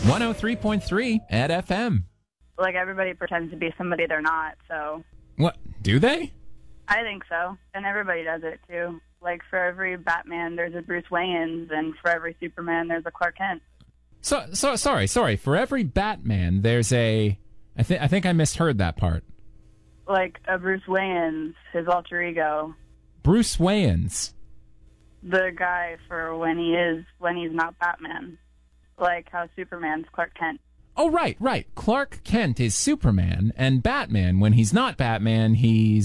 103.3 at FM. Like, everybody pretends to be somebody they're not, so What? Do they? I think so. And everybody does it, too. Like, for every Batman, there's a Bruce Wayne, and for every Superman, there's a Clark Kent. Sorry. For every Batman, there's a... I think I misheard that part. Like, a Bruce Wayne, his alter ego. Bruce Wayans. The guy for when he's not Batman. Like how Superman's Clark Kent. Oh, right. Clark Kent is Superman, and Batman, when he's not Batman, he's...